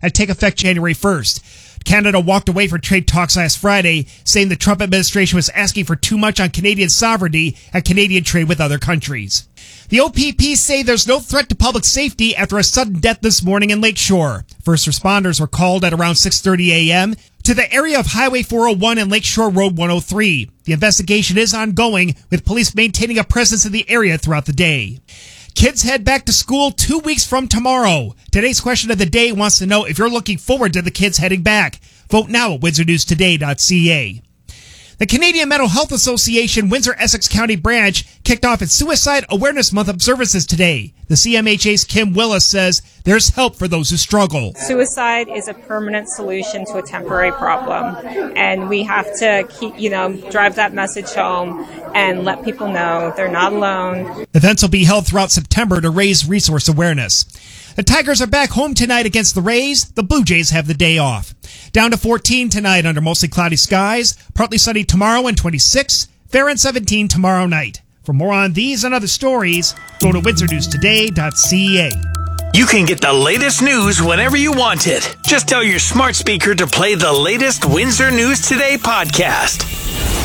and take effect January 1st. Canada walked away from trade talks last Friday, saying the Trump administration was asking for too much on Canadian sovereignty and Canadian trade with other countries. The OPP say there's no threat to public safety after a sudden death this morning in Lakeshore. First responders were called at around 6:30 a.m. to the area of Highway 401 and Lakeshore Road 103. The investigation is ongoing, with police maintaining a presence in the area throughout the day. Kids head back to school 2 weeks from tomorrow. Today's question of the day wants to know if you're looking forward to the kids heading back. Vote now at windsornewstoday.ca. The Canadian Mental Health Association Windsor-Essex County branch kicked off its Suicide Awareness Month observances today. The CMHA's Kim Willis says there's help for those who struggle. Suicide is a permanent solution to a temporary problem, and we have to keep, drive that message home and let people know they're not alone. Events will be held throughout September to raise resource awareness. The Tigers are back home tonight against the Rays. The Blue Jays have the day off. Down to 14 tonight under mostly cloudy skies. Partly sunny tomorrow and 26. Fair and 17 tomorrow night. For more on these and other stories, go to windsornewstoday.ca. You can get the latest news whenever you want it. Just tell your smart speaker to play the latest Windsor News Today podcast.